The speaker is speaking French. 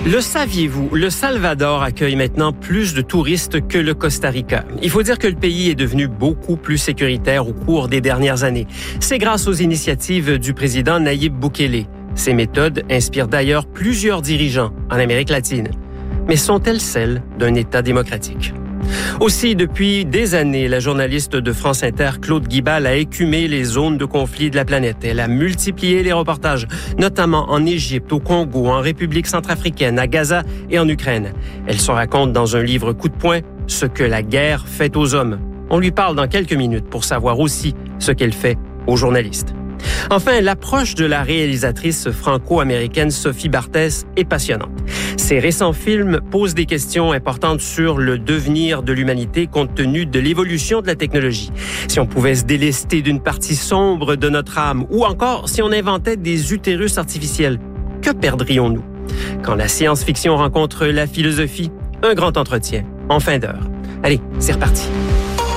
Le saviez-vous, le Salvador accueille maintenant plus de touristes que le Costa Rica. Il faut dire que le pays est devenu beaucoup plus sécuritaire au cours des dernières années. C'est grâce aux initiatives du président Nayib Bukele. Ces méthodes inspirent d'ailleurs plusieurs dirigeants en Amérique latine. Mais sont-elles celles d'un État démocratique? Aussi, depuis des années, la journaliste de France Inter, Claude Guibal, a écumé les zones de conflit de la planète. Elle a multiplié les reportages, notamment en Égypte, au Congo, en République centrafricaine, à Gaza et en Ukraine. Elle se raconte dans un livre coup de poing ce que la guerre fait aux hommes. On lui parle dans quelques minutes pour savoir aussi ce qu'elle fait aux journalistes. Enfin, l'approche de la réalisatrice franco-américaine Sophie Barthès est passionnante. Ses récents films posent des questions importantes sur le devenir de l'humanité compte tenu de l'évolution de la technologie. Si on pouvait se délester d'une partie sombre de notre âme ou encore si on inventait des utérus artificiels, que perdrions-nous? Quand la science-fiction rencontre la philosophie, un grand entretien en fin d'heure. Allez, c'est reparti.